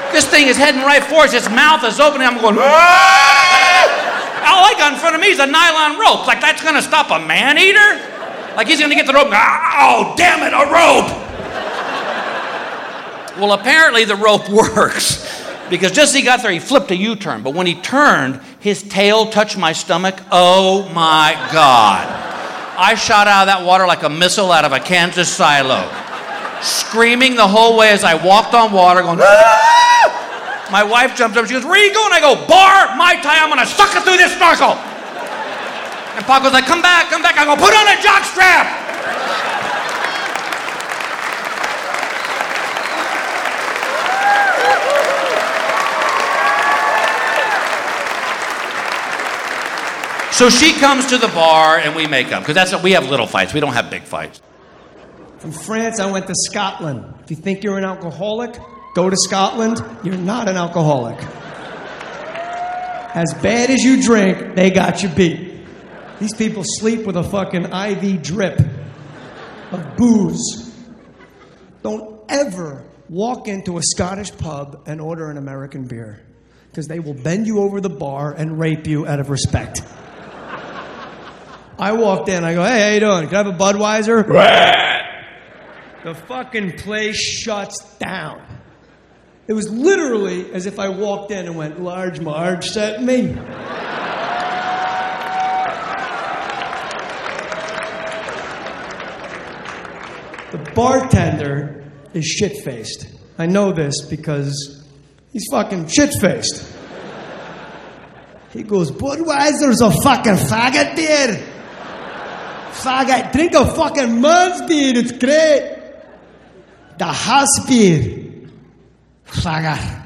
This thing is heading right for us. Its mouth is opening. I'm going, all I got in front of me is a nylon rope. Like, that's going to stop a man-eater? Like, he's going to get the rope. Oh, damn it, a rope. Well, apparently the rope works. Because just as he got there, he flipped a U-turn. But when he turned, his tail touched my stomach. Oh, my God. I shot out of that water like a missile out of a Kansas silo. Screaming the whole way as I walked on water, going, ah! My wife jumped up. She goes, where are you going? I go, bar, Mai Tai. I'm going to suck it through this snorkel. And Paco's like, come back, come back. I go, put on a jock strap. So she comes to the bar and we make up. Because that's what we have, little fights. We don't have big fights. From France, I went to Scotland. If you think you're an alcoholic, go to Scotland. You're not an alcoholic. As bad as you drink, they got you beat. These people sleep with a fucking IV drip of booze. Don't ever walk into a Scottish pub and order an American beer, because they will bend you over the bar and rape you out of respect. I walked in, I go, hey, how you doing? Can I have a Budweiser? The fucking place shuts down. It was literally as if I walked in and went, Large Marge sent me. The bartender is shit-faced. I know this because he's fucking shit-faced. He goes, Budweiser's a fucking faggot beer. Faggot, drink a fucking man's beer, it's great. The house beer. Faggot.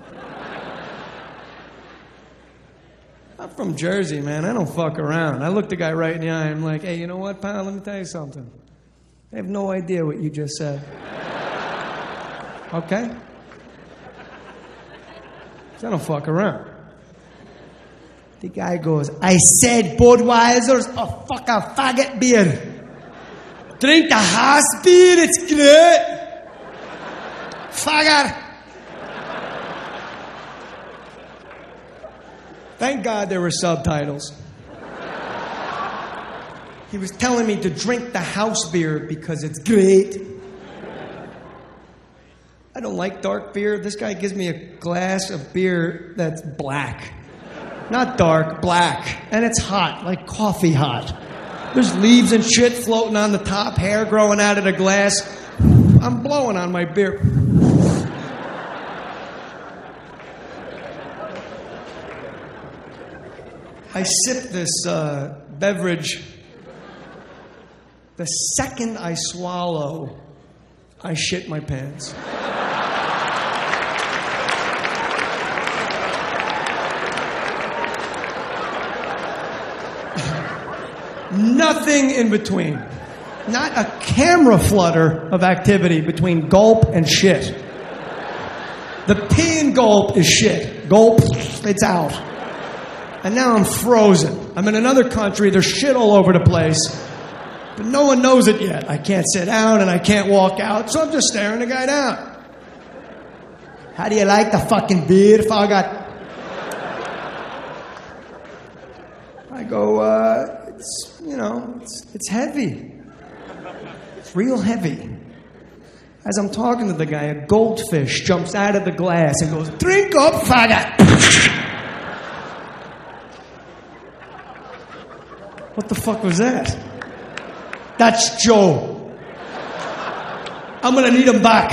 I'm from Jersey, man. I don't fuck around. I looked the guy right in the eye. I'm like, hey, you know what, pal? Let me tell you something. I have no idea what you just said. Okay? 'Cause I don't fuck around. The guy goes, I said Budweiser's a fucking faggot beer. Drink the house beer, it's great. Faggot. Thank God there were subtitles. He was telling me to drink the house beer because it's great. I don't like dark beer. This guy gives me a glass of beer that's black. Not dark, black. And it's hot, like coffee hot. There's leaves and shit floating on the top, hair growing out of the glass. I'm blowing on my beer. I sip this beverage. The second I swallow, I shit my pants. Nothing in between. Not a camera flutter of activity between gulp and shit. The pee and gulp is shit. Gulp, it's out. And now I'm frozen. I'm in another country, there's shit all over the place. But no one knows it yet. I can't sit down and I can't walk out, so I'm just staring the guy down. How do you like the fucking beer, faggot? I go, it's heavy. It's real heavy. As I'm talking to the guy, a goldfish jumps out of the glass and goes, drink up, faggot! What the fuck was that? That's Joe. I'm gonna need him back.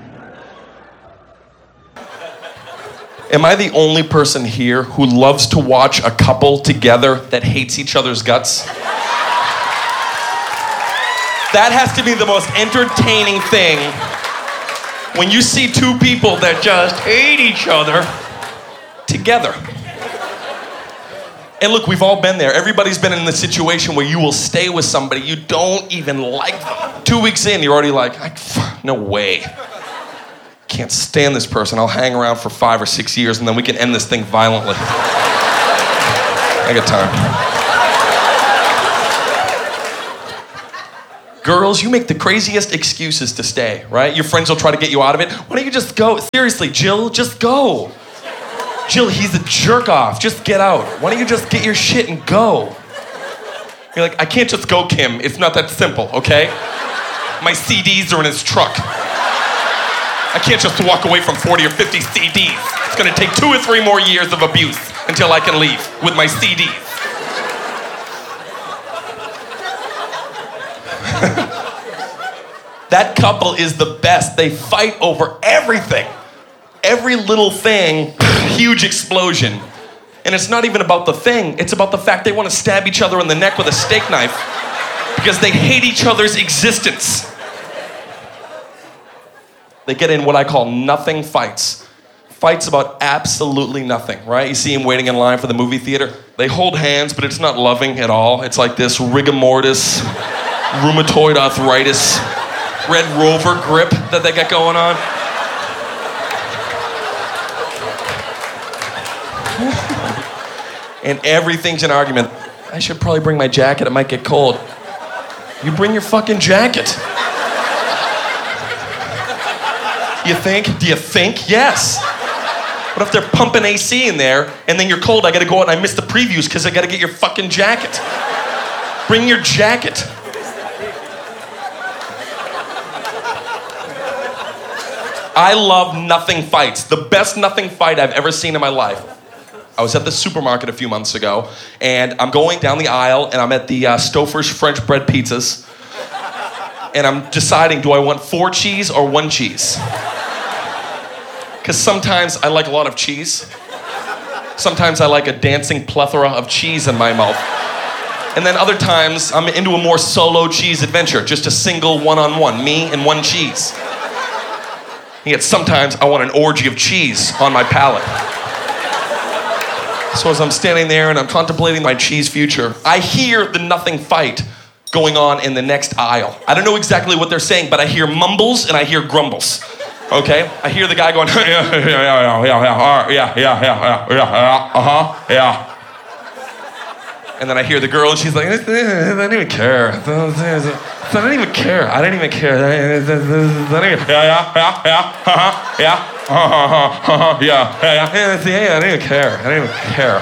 Am I the only person here who loves to watch a couple together that hates each other's guts? That has to be the most entertaining thing. When you see two people that just hate each other together. And look, we've all been there. Everybody's been in the situation where you will stay with somebody you don't even like them. 2 weeks in, you're already like, no way. Can't stand this person. I'll hang around for 5 or 6 years and then we can end this thing violently. I got time. Girls, you make the craziest excuses to stay, right? Your friends will try to get you out of it. Why don't you just go? Seriously, Jill, just go. Jill, he's a jerk off. Just get out. Why don't you just get your shit and go? You're like, I can't just go, Kim. It's not that simple, okay? My CDs are in his truck. I can't just walk away from 40 or 50 CDs. It's gonna take 2 or 3 more years of abuse until I can leave with my CDs. That couple is the best. They fight over everything. Every little thing, huge explosion. And it's not even about the thing, it's about the fact they want to stab each other in the neck with a steak knife because they hate each other's existence. They get in what I call nothing fights. Fights about absolutely nothing, right? You see them waiting in line for the movie theater. They hold hands, but it's not loving at all. It's like this rigor mortis, rheumatoid arthritis, Red Rover grip that they got going on. And everything's an argument. I should probably bring my jacket, it might get cold. You bring your fucking jacket. You think? Do you think? Yes. What if they're pumping AC in there and then you're cold, I gotta go out and I miss the previews because I gotta get your fucking jacket. Bring your jacket. I love nothing fights. The best nothing fight I've ever seen in my life. I was at the supermarket a few months ago, and I'm going down the aisle, and I'm at the Stouffer's French bread pizzas, and I'm deciding, do I want 4 cheese or 1 cheese? Because sometimes I like a lot of cheese. Sometimes I like a dancing plethora of cheese in my mouth. And then other times, I'm into a more solo cheese adventure, just a single one-on-one, me and 1 cheese. And yet sometimes I want an orgy of cheese on my palate. So as I'm standing there and I'm contemplating my cheese future, I hear the nothing fight going on in the next aisle. I don't know exactly what they're saying, but I hear mumbles and I hear grumbles. Okay? I hear the guy going, yeah. And then I hear the girl and she's like, I don't even care. I don't even care. I don't even care. Yeah. I don't even care. I don't even care.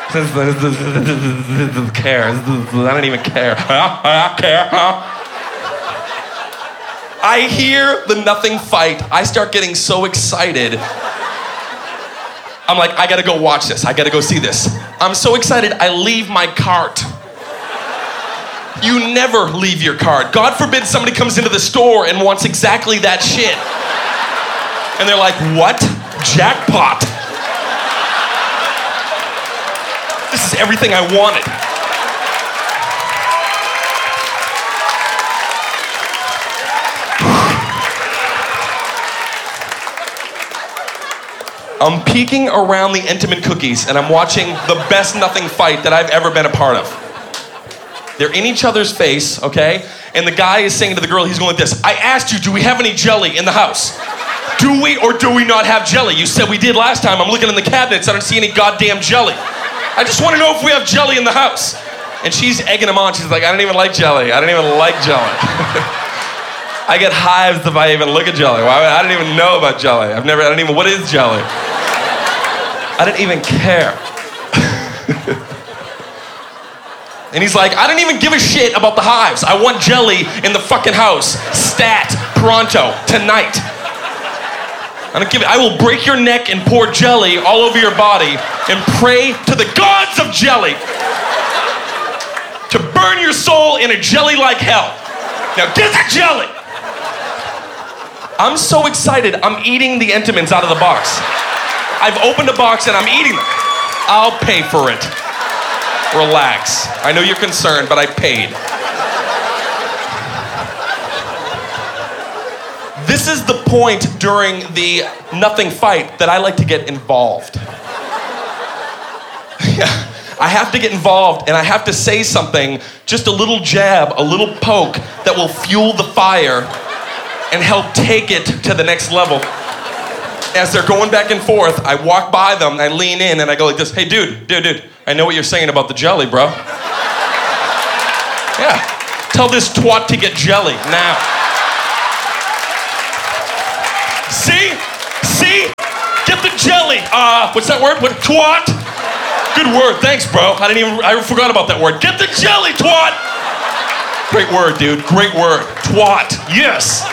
I hear the nothing fight. I start getting so excited. I'm like, I gotta go watch this. I gotta go see this. I'm so excited, I leave my cart. You never leave your cart. God forbid somebody comes into the store and wants exactly that shit. And they're like, what? Jackpot. This is everything I wanted. I'm peeking around the Entenmann cookies and I'm watching the best nothing fight that I've ever been a part of. They're in each other's face, okay? And the guy is saying to the girl, he's going like this, I asked you, do we have any jelly in the house? Do we or do we not have jelly? You said we did last time. I'm looking in the cabinets. I don't see any goddamn jelly. I just want to know if we have jelly in the house. And she's egging him on. She's like, I don't even like jelly. I don't even like jelly. I get hives if I even look at jelly. I don't even know about jelly. I don't even, what is jelly? I don't even care. And he's like, I don't even give a shit about the hives. I want jelly in the fucking house. Stat, pronto, tonight. I don't give it. I will break your neck and pour jelly all over your body and pray to the gods of jelly to burn your soul in a jelly-like hell. Now get the jelly. I'm so excited. I'm eating the Entenmann's out of the box. I've opened a box and I'm eating them. I'll pay for it. Relax. I know you're concerned, but I paid. This is the point during the nothing fight that I like to get involved. Yeah, I have to get involved and I have to say something, just a little jab, a little poke that will fuel the fire and help take it to the next level. As they're going back and forth, I walk by them, I lean in and I go like this, hey dude, I know what you're saying about the jelly, bro. Yeah. Tell this twat to get jelly now. See? Get the jelly. What's that word? What? Twat? Good word. Thanks, bro. I forgot about that word. Get the jelly, twat. Great word, dude. Great word. Twat. Yes.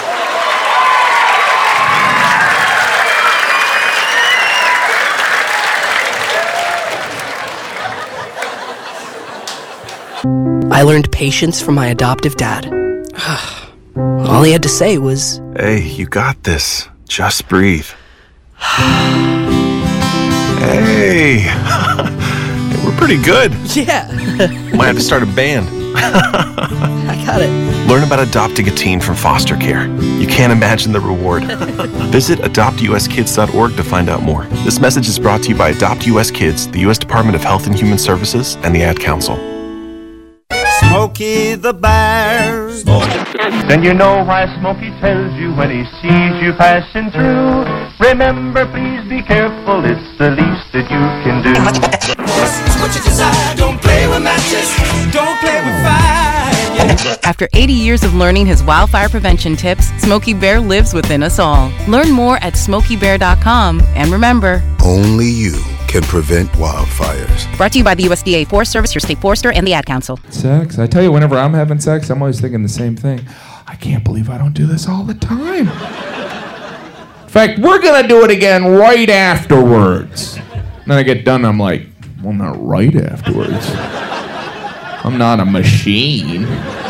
I learned patience from my adoptive dad. All he had to say was, "Hey, you got this. Just breathe." Hey, we're pretty good. yeah, Might have to start a band. I got it. Learn about adopting a teen from foster care. You can't imagine the reward. Visit adoptuskids.org to find out more. This message is brought to you by Adopt US Kids, the U.S. Department of Health and Human Services, and the Ad Council. Smokey the Bear. Then you know why Smokey tells you when he sees you passing through. Remember, please be careful, it's the least that you can do. What you desire, don't play with matches, don't play with fire. After 80 years of learning his wildfire prevention tips, Smokey Bear lives within us all. Learn more at SmokeyBear.com. And remember, only you can prevent wildfires. Brought to you by the USDA Forest Service, your state forester, and the Ad Council. Sex. I tell you, whenever I'm having sex, I'm always thinking the same thing. I can't believe I don't do this all the time. In fact, we're going to do it again right afterwards. And then I get done, I'm like, well, not right afterwards. I'm not a machine.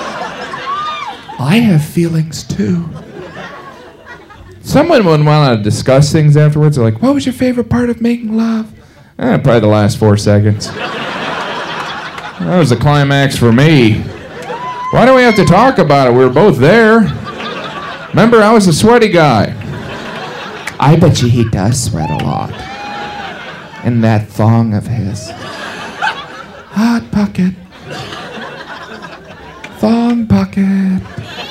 I have feelings too. Someone would want to discuss things afterwards. They're like, what was your favorite part of making love? Probably the last 4 seconds. That was the climax for me. Why do we have to talk about it? We were both there. Remember, I was a sweaty guy. I bet you he does sweat a lot. In that thong of his. Hot pocket. Thong pocket.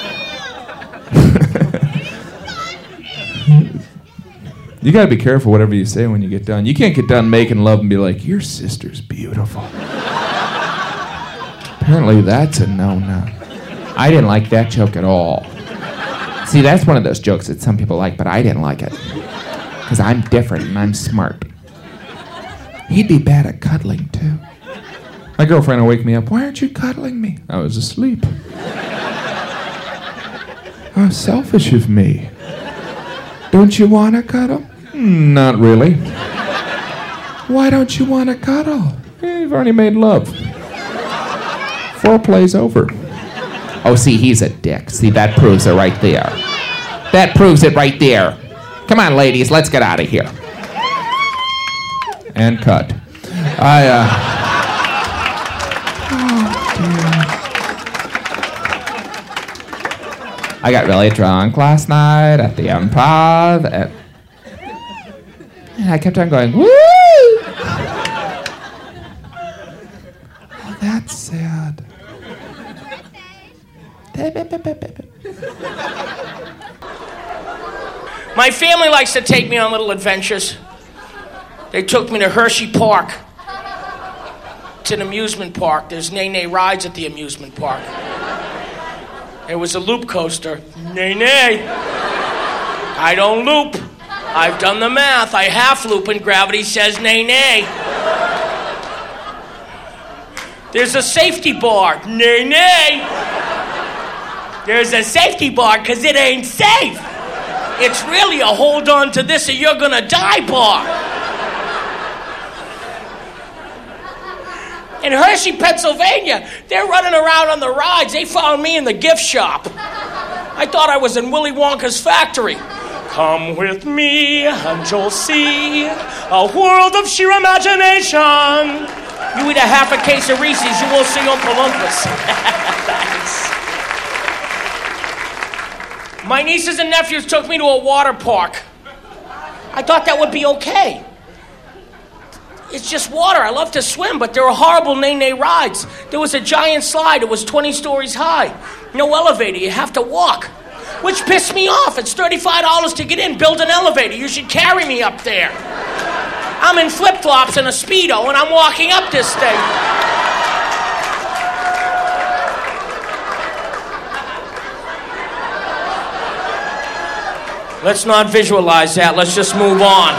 You gotta be careful whatever you say when you get done. You can't get done making love and be like, your sister's beautiful. Apparently that's a no-no. I didn't like that joke at all. See, that's one of those jokes that some people like, but I didn't like it. Because I'm different and I'm smart. He'd be bad at cuddling, too. My girlfriend will wake me up, why aren't you cuddling me? I was asleep. How selfish of me. Don't you want to cuddle? Not really. Why don't you want to cuddle? You've already made love. Foreplay's over. Oh, see, he's a dick. See, that proves it right there. That proves it right there. Come on, ladies, let's get out of here. And cut. I got really drunk last night at the Improv, and I kept on going, woo! Oh, that's sad. My family likes to take me on little adventures. They took me to Hershey Park. It's an amusement park. There's nay-nay rides at the amusement park. There was a loop coaster. Nay-nay. I don't loop. I've done the math. I half loop and gravity says nay-nay. There's a safety bar. Nay-nay. There's a safety bar because it ain't safe. It's really a hold on to this or you're gonna die bar. In Hershey, Pennsylvania, they're running around on the rides. They found me in the gift shop. I thought I was in Willy Wonka's factory. Come with me and you'll see a world of sheer imagination. You eat a half a case of Reese's, you will see Oompa Loompas. Thanks. My nieces and nephews took me to a water park. I thought that would be okay. It's just water. I love to swim, but there are horrible nay-nay rides. There was a giant slide. It was 20 stories high. No elevator. You have to walk, which pissed me off. It's $35 to get in. Build an elevator. You should carry me up there. I'm in flip-flops and a Speedo, and I'm walking up this thing. Let's not visualize that. Let's just move on.